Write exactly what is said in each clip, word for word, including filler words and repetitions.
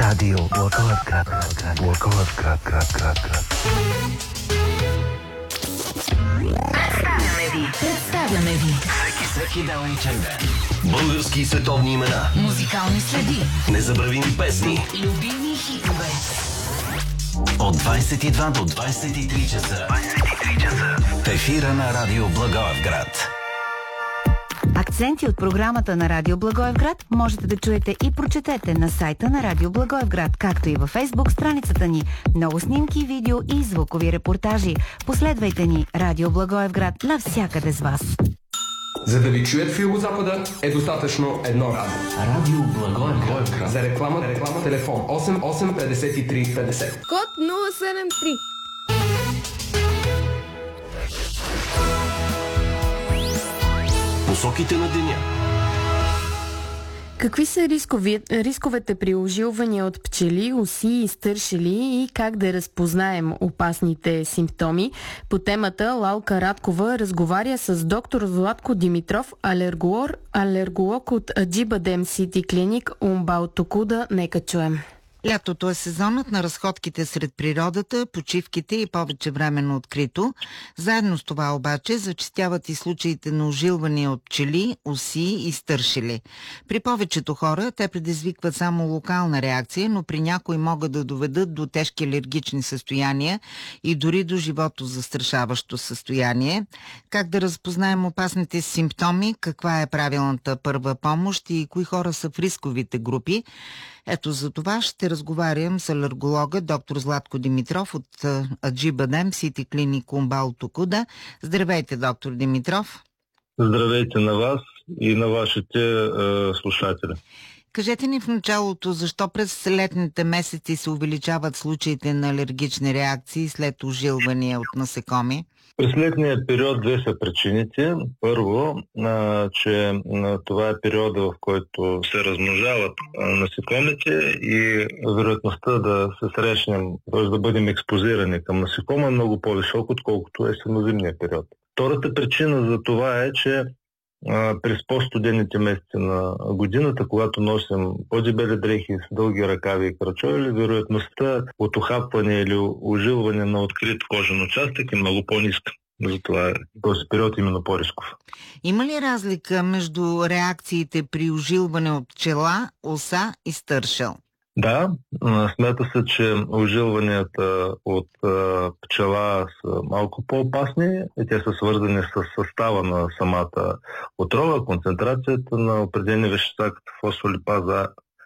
Радио Благоевград. Благоевград, град, град, град. Представяме ви. Представяме ви. Всеки, всеки делничен ден. Български и световни имена. Музикални следи. Незабравими песни. Любими хитове. От двайсет и два до двайсет и три часа. двайсет и три часа. В ефира на Радио Благоевград. Акценти от програмата на Радио Благоевград можете да чуете и прочетете на сайта на Радио Благоевград, както и във Фейсбук страницата ни. Много снимки, видео и звукови репортажи. Последвайте ни Радио Благоевград навсякъде с вас. За да ви чуят в Югозапада е достатъчно едно радио. Радио Благоевград. За реклама, реклама, телефон осем осем петдесет и три петдесет. Код нула седем три. Посоките на деня. Какви са рискови, рисковете при ожилвания от пчели, оси и стършели и как да разпознаем опасните симптоми? По темата Лалка Радкова разговаря с доктор Златко Димитров, алерголог, алерголог от Аджибадем Сити Клиник, Умбал Токуда. Нека чуем. Лятото е сезонът на разходките сред природата, почивките и повече време на открито. Заедно с това обаче зачестяват и случаите на ожилвания от пчели, оси и стършели. При повечето хора те предизвикват само локална реакция, но при някои могат да доведат до тежки алергични състояния и дори до живото застрашаващо състояние. Как да разпознаем опасните симптоми, каква е правилната първа помощ и кои хора са в рисковите групи? Ето за това ще разговарям с алерголога доктор Златко Димитров от Аджибадем Сити Клиник Умбал Токуда. Здравейте, доктор Димитров. Здравейте на вас и на вашите е, слушатели. Кажете ни в началото, защо през летните месеци се увеличават случаите на алергични реакции след ожилвания от насекоми? През летния период две са причините. Първо, а, че а, това е периода, в който се размножават а, насекомите и вероятността да се срещнем, т.е. да бъдем експозирани към насекома е много по-високо, отколкото е есенно-зимния период. Втората причина за това е, че а, през по-студените месеци на годината, когато носим по-дебели дрехи с дълги ръкави и крачови, вероятността от ухапване или ожилване на открит кожен участък е много по-ниска. Затова този период е именно по-рисков. Има ли разлика между реакциите при ожилване от пчела, оса и стършел? Да, смята се, че ожилванията от а, пчела са малко по-опасни и те са свързани с състава на самата отрова, концентрацията на определени вещества, като фосфолипаза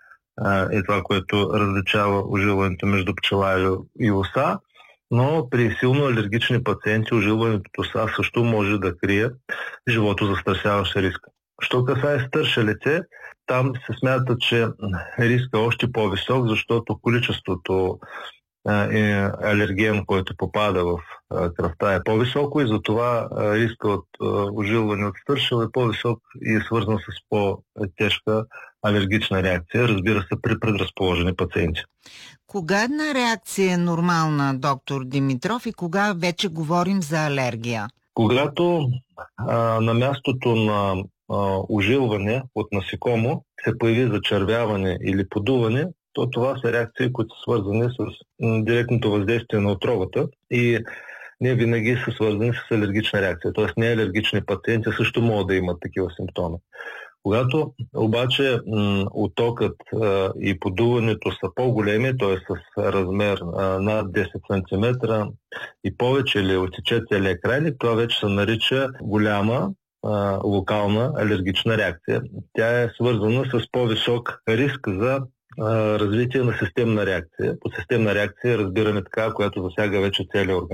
а, и това, което различава ожилването между пчела и оса. Но при силно алергични пациенти ожилването от оса също може да крие живото застрашаващ риск. Що касае стършелите, там се смята, че рискът е още по-висок, защото количеството е алерген, който попада в кръвта е по-високо и затова риска от ожилване от стършел е по-висок и е свързан с по-тежка алергична реакция, разбира се, при предразположени пациенти. Кога една реакция е нормална, доктор Димитров, и кога вече говорим за алергия? Когато а, на мястото на а, ожилване от насекомо се появи зачервяване или подуване, то това са реакции, които са свързани с м, директното въздействие на отровата и не винаги са свързани с алергична реакция. Т.е. неалергични пациенти също могат да имат такива симптоми. Когато обаче м, отокът а, и подуването са по-големи, т.е. с размер а, над десет сантиметра и повече или отече целия крайник, това вече се нарича голяма а, локална алергична реакция. Тя е свързана с по-висок риск за а, развитие на системна реакция. По системна реакция разбираме така, която засяга вече целия организъм.